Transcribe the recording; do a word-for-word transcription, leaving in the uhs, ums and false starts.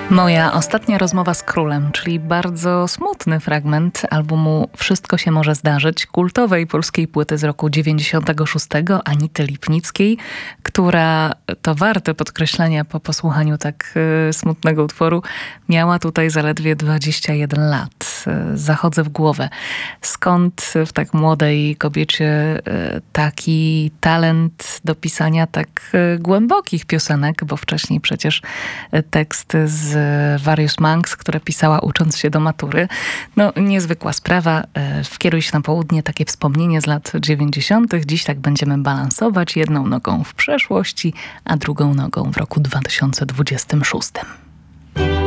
Moja ostatnia rozmowa z królem, czyli bardzo smutny fragment albumu Wszystko się może zdarzyć, kultowej polskiej płyty z roku dziewięćdziesiątego szóstego Anity Lipnickiej, która, to warte podkreślenia po posłuchaniu tak y, smutnego utworu, miała tutaj zaledwie dwadzieścia jeden lat. Y, zachodzę w głowę. Skąd w tak młodej kobiecie y, taki talent do pisania tak y, głębokich piosenek, bo wcześniej przecież y, teksty z Various Monks, które pisała ucząc się do matury. No, niezwykła sprawa. Wkieruj się na południe, takie wspomnienie z lat dziewięćdziesiątych. Dziś tak będziemy balansować jedną nogą w przeszłości, a drugą nogą w roku dwa tysiące dwudziestym szóstym.